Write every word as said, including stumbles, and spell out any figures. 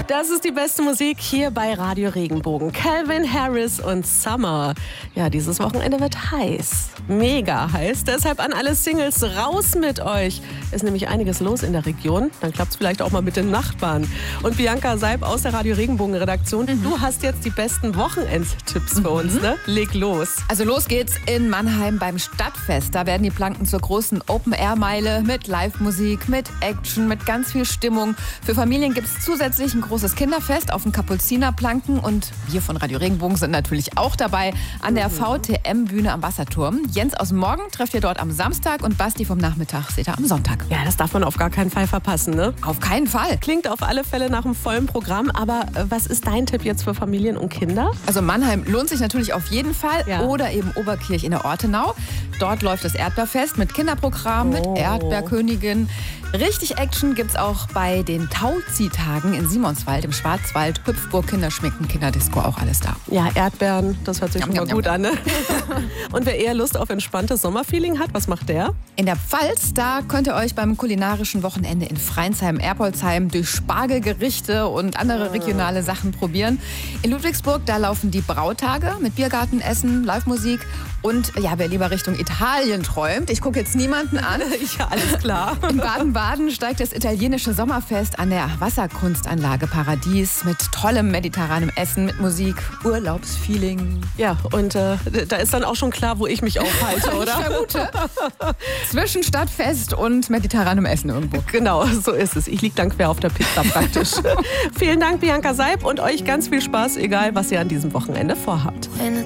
Das ist die beste Musik hier bei Radio Regenbogen. Calvin Harris und Summer. Ja, dieses Wochenende wird heiß. Mega heiß. Deshalb an alle Singles, raus mit euch. Ist nämlich einiges los in der Region. Dann klappt es vielleicht auch mal mit den Nachbarn. Und Bianca Seib aus der Radio Regenbogen Redaktion. Mhm. Du hast jetzt die besten Wochenendtipps für uns, ne? Leg los. Also los geht's in Mannheim beim Stadtfest. Da werden die Planken zur großen Open-Air-Meile mit Live-Musik, mit Action, mit ganz viel Stimmung. Für Familien gibt es zusätzlich ein großes Kinderfest auf dem Kapuzinerplanken. Und wir von Radio Regenbogen sind natürlich auch dabei an der V T M-Bühne am Wasserturm. Jens aus dem Morgen trefft ihr dort am Samstag und Basti vom Nachmittag seht ihr am Sonntag. Ja, das darf man auf gar keinen Fall verpassen, ne? Auf keinen Fall. Klingt auf alle Fälle nach einem vollen Programm. Aber äh, was ist dein Tipp jetzt für Familien und Kinder? Also Mannheim lohnt sich natürlich auf jeden Fall. Ja. Oder eben Oberkirch in der Ortenau. Dort läuft das Erdbeerfest mit Kinderprogramm, Oh. mit Erdbeerkönigin. Richtig Action gibt's auch bei den Tauziehtagen in Simonswald im Schwarzwald. Hüpfburg, Kinderschminken, Kinderdisco, auch alles da. Ja, Erdbeeren, das hört sich Jam, schon mal jam, gut jam. an, ne? Und wer eher Lust auf entspanntes Sommerfeeling hat, was macht der? In der Pfalz, da könnt ihr euch beim kulinarischen Wochenende in Freinsheim-Erpolzheim durch Spargelgerichte und andere regionale Sachen probieren. In Ludwigsburg, da laufen die Brautage mit Biergartenessen, Live-Musik. Und ja, wer lieber Richtung Italien träumt, ich gucke jetzt niemanden an. Ja, alles klar. In Baden-Baden steigt das italienische Sommerfest an der Wasserkunstanlage Paradies mit tollem mediterranem Essen, mit Musik, Urlaubsfeeling. Ja, und äh, da ist dann auch schon klar, wo ich mich aufhalte, oder? Ich vermute. Zwischen Stadtfest und mediterranem Essen irgendwo. Genau, so ist es. Ich liege dann quer auf der Pizza praktisch. Vielen Dank, Bianca Seib, und euch ganz viel Spaß, egal was ihr an diesem Wochenende vorhabt. When the